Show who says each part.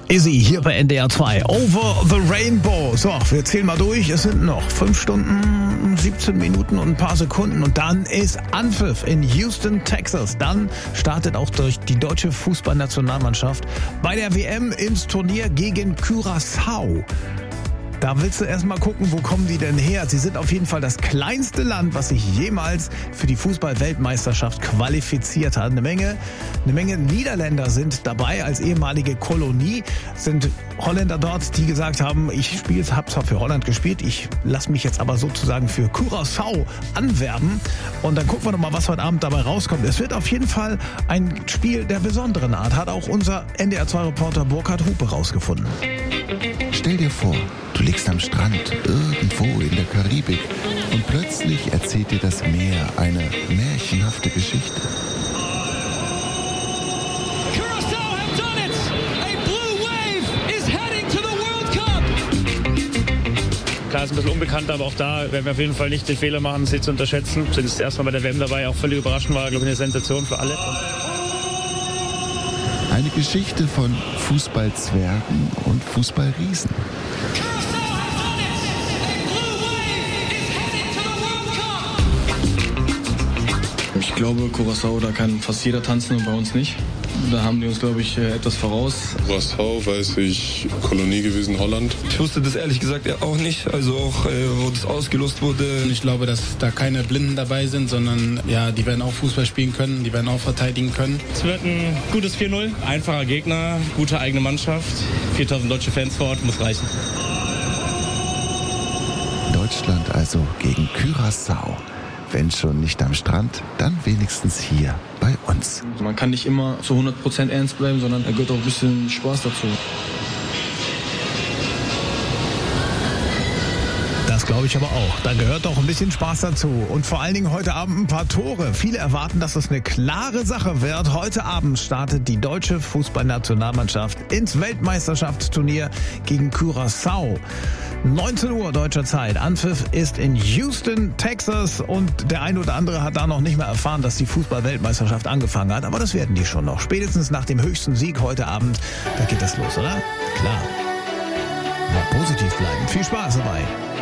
Speaker 1: Izzy hier bei NDR 2. Over the Rainbow. So, wir zählen mal durch. Es sind noch 5 Stunden, 17 Minuten und ein paar Sekunden. Und dann ist Anpfiff in Houston, Texas. Dann startet auch durch die deutsche Fußballnationalmannschaft bei der WM ins Turnier gegen Curaçao. Da willst du erstmal gucken, wo kommen die denn her? Sie sind auf jeden Fall das kleinste Land, was sich jemals für die Fußball-Weltmeisterschaft qualifiziert hat. Eine Menge Niederländer sind dabei als ehemalige Kolonie. Sind Holländer dort, die gesagt haben, habe zwar für Holland gespielt, ich lasse mich jetzt aber sozusagen für Curaçao anwerben. Und dann gucken wir doch mal, was heute Abend dabei rauskommt. Es wird auf jeden Fall ein Spiel der besonderen Art, hat auch unser NDR2-Reporter Burkhard Hupe rausgefunden.
Speaker 2: Stell dir vor, du liegst am Strand, irgendwo in der Karibik und plötzlich erzählt dir das Meer eine märchenhafte Geschichte.
Speaker 3: Curaçao have done it! A blue wave is heading to the World Cup!
Speaker 4: Klar, ist ein bisschen unbekannt, aber auch da werden wir auf jeden Fall nicht den Fehler machen, sie zu unterschätzen. Sind das erste Mal bei der WM dabei, auch völlig überraschend, war, glaube ich, eine Sensation für alle.
Speaker 2: Eine Geschichte von Fußballzwergen und Fußballriesen.
Speaker 5: Ich glaube, Curaçao, da kann fast jeder tanzen und bei uns nicht. Da haben die uns, glaube ich, etwas voraus.
Speaker 6: Curaçao, weiß ich, Kolonie gewesen, Holland.
Speaker 7: Ich wusste das ehrlich gesagt auch nicht, also auch wo das ausgelost wurde.
Speaker 8: Ich glaube, dass da keine Blinden dabei sind, sondern ja, die werden auch Fußball spielen können, die werden auch verteidigen können.
Speaker 4: Es wird ein gutes 4-0, einfacher Gegner, gute eigene Mannschaft, 4000 deutsche Fans vor Ort, muss reichen.
Speaker 2: Deutschland also gegen Curaçao. Wenn schon nicht am Strand, dann wenigstens hier bei uns.
Speaker 5: Man kann nicht immer zu 100% ernst bleiben, sondern da gehört auch ein bisschen Spaß dazu.
Speaker 1: Das glaube ich aber auch. Da gehört auch ein bisschen Spaß dazu. Und vor allen Dingen heute Abend ein paar Tore. Viele erwarten, dass es eine klare Sache wird. Heute Abend startet die deutsche Fußballnationalmannschaft ins Weltmeisterschaftsturnier gegen Curaçao. 19 Uhr deutscher Zeit. Anpfiff ist in Houston, Texas. Und der eine oder andere hat da noch nicht mehr erfahren, dass die Fußball-Weltmeisterschaft angefangen hat. Aber das werden die schon noch. Spätestens nach dem höchsten Sieg heute Abend. Da geht das los, oder? Klar. Mal positiv bleiben. Viel Spaß dabei.